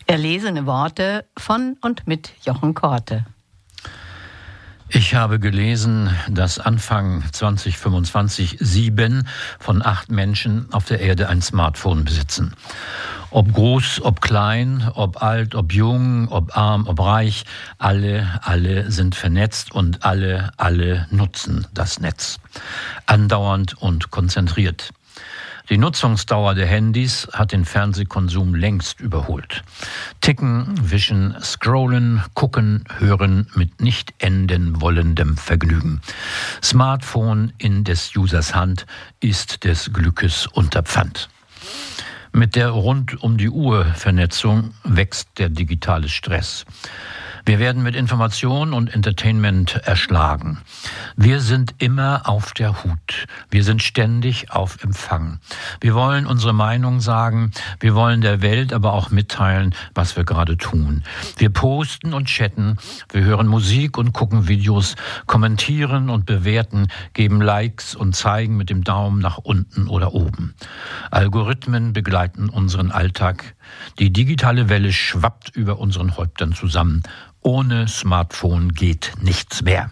Erlesene Worte von und mit Jochen Korte. Ich habe gelesen, dass Anfang 2025 7 von 8 Menschen auf der Erde ein Smartphone besitzen. Ob groß, ob klein, ob alt, ob jung, ob arm, ob reich, alle sind vernetzt und alle nutzen das Netz. Andauernd und konzentriert. Die Nutzungsdauer der Handys hat den Fernsehkonsum längst überholt. Ticken, wischen, scrollen, gucken, hören mit nicht enden wollendem Vergnügen. Smartphone in des Users Hand ist des Glückes Unterpfand. Mit der Rund-um-die-Uhr-Vernetzung wächst der digitale Stress. Wir werden mit Information und Entertainment erschlagen. Wir sind immer auf der Hut. Wir sind ständig auf Empfang. Wir wollen unsere Meinung sagen. Wir wollen der Welt aber auch mitteilen, was wir gerade tun. Wir posten und chatten. Wir hören Musik und gucken Videos, kommentieren und bewerten, geben Likes und zeigen mit dem Daumen nach unten oder oben. Algorithmen begleiten unseren Alltag. Die digitale Welle schwappt über unseren Häuptern zusammen. Ohne Smartphone geht nichts mehr.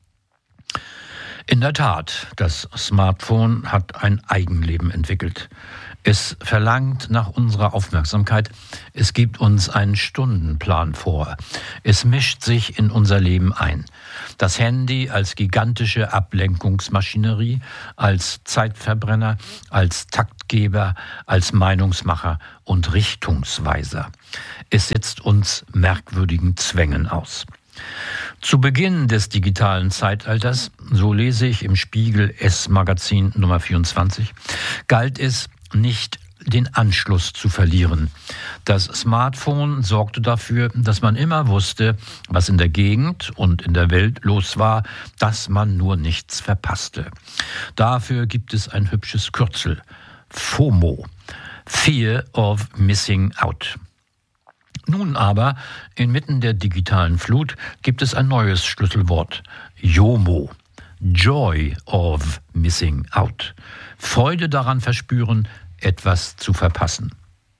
In der Tat, das Smartphone hat ein Eigenleben entwickelt. Es verlangt nach unserer Aufmerksamkeit. Es gibt uns einen Stundenplan vor. Es mischt sich in unser Leben ein. Das Handy als gigantische Ablenkungsmaschinerie, als Zeitverbrenner, als Taktgeber, als Meinungsmacher und Richtungsweiser. Es setzt uns merkwürdigen Zwängen aus. Zu Beginn des digitalen Zeitalters, so lese ich im Spiegel S-Magazin Nummer 24, galt es, nicht den Anschluss zu verlieren. Das Smartphone sorgte dafür, dass man immer wusste, was in der Gegend und in der Welt los war, dass man nur nichts verpasste. Dafür gibt es ein hübsches Kürzel: FOMO, Fear of Missing Out. Nun aber, inmitten der digitalen Flut, gibt es ein neues Schlüsselwort: JOMO, Joy of Missing Out. Freude daran verspüren, etwas zu verpassen.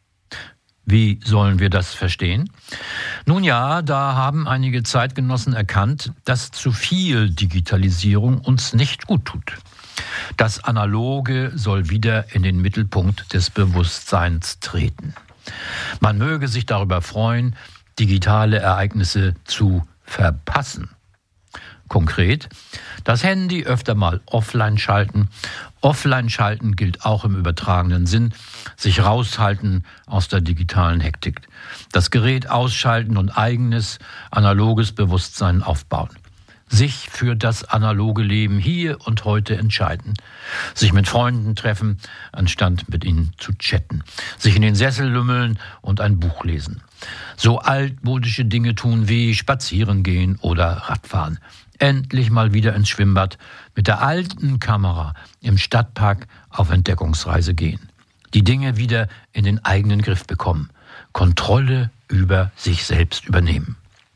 Wie sollen wir das verstehen? Nun ja, da haben einige Zeitgenossen erkannt, dass zu viel Digitalisierung uns nicht gut tut. Das Analoge soll wieder in den Mittelpunkt des Bewusstseins treten. Man möge sich darüber freuen, digitale Ereignisse zu verpassen. Konkret, das Handy öfter mal offline schalten. Offline schalten gilt auch im übertragenen Sinn, sich raushalten aus der digitalen Hektik. Das Gerät ausschalten und eigenes, analoges Bewusstsein aufbauen. Sich für das analoge Leben hier und heute entscheiden. Sich mit Freunden treffen, anstatt mit ihnen zu chatten. Sich in den Sessel lümmeln und ein Buch lesen. So altmodische Dinge tun wie spazieren gehen oder Radfahren. Endlich mal wieder ins Schwimmbad, mit der alten Kamera im Stadtpark auf Entdeckungsreise gehen. Die Dinge wieder in den eigenen Griff bekommen. Kontrolle über sich selbst übernehmen.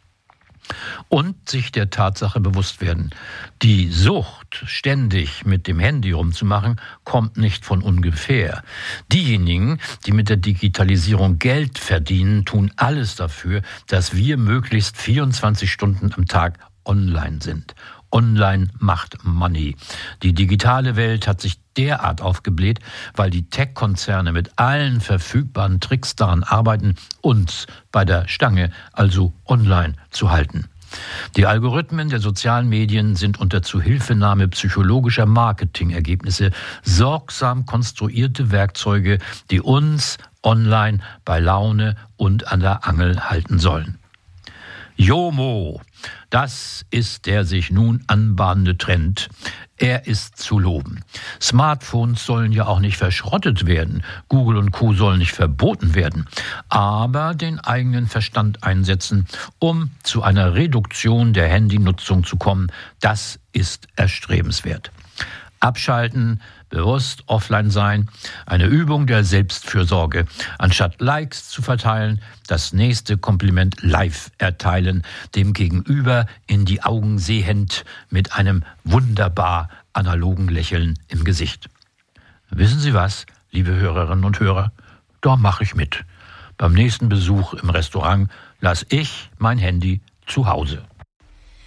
Und sich der Tatsache bewusst werden: Die Sucht, ständig mit dem Handy rumzumachen, kommt nicht von ungefähr. Diejenigen, die mit der Digitalisierung Geld verdienen, tun alles dafür, dass wir möglichst 24 Stunden am Tag online sind. Online macht Money. Die digitale Welt hat sich derart aufgebläht, weil die Tech-Konzerne mit allen verfügbaren Tricks daran arbeiten, uns bei der Stange, also online, zu halten. Die Algorithmen der sozialen Medien sind unter Zuhilfenahme psychologischer Marketingergebnisse sorgsam konstruierte Werkzeuge, die uns online bei Laune und an der Angel halten sollen. JOMO, das ist der sich nun anbahnende Trend. Er ist zu loben. Smartphones sollen ja auch nicht verschrottet werden. Google und Co. sollen nicht verboten werden. Aber den eigenen Verstand einsetzen, um zu einer Reduktion der Handynutzung zu kommen, das ist erstrebenswert. Abschalten, bewusst offline sein, eine Übung der Selbstfürsorge. Anstatt Likes zu verteilen, das nächste Kompliment live erteilen, dem Gegenüber in die Augen sehend mit einem wunderbar analogen Lächeln im Gesicht. Wissen Sie was, liebe Hörerinnen und Hörer? Da mache ich mit. Beim nächsten Besuch im Restaurant lasse ich mein Handy zu Hause.